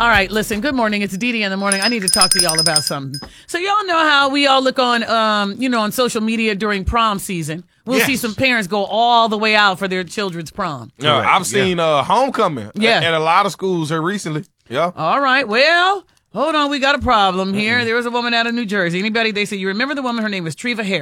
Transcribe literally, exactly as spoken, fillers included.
All right, listen, good morning. It's Dee Dee in the morning. I need to talk to y'all about something. So y'all know how we all look on, um, you know, on social media during prom season. We'll yes. see some parents go all the way out for their children's prom. Yeah, I've seen yeah. uh, homecoming yeah. at, at a lot of schools here recently. Yeah. All right, well, hold on. We got a problem here. Mm-hmm. There was a woman out of New Jersey. Anybody, they say, you remember the woman? Her name was Treva Harris.